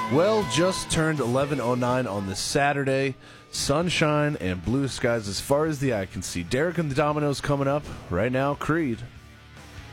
Well, just turned 11:09 on this Saturday. Sunshine and blue skies as far as the eye can see. Derek and the Dominoes coming up right now. Creed.